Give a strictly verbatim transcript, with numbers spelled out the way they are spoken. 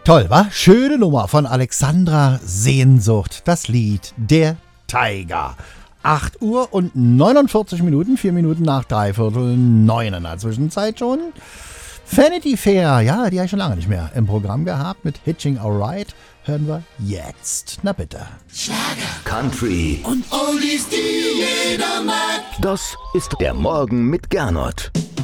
Toll, wa? Schöne Nummer von Alexandra Sehnsucht. Das Lied Der Tiger. acht Uhr und neunundvierzig Minuten, vier Minuten nach dreiviertel neun in der Zwischenzeit schon. Vanity Fair, ja, die habe ich schon lange nicht mehr im Programm gehabt. Mit Hitching Alright hören wir jetzt. Na bitte. Schlager, Country und Oldies, die jeder mag. Das ist der Morgen mit Gernot.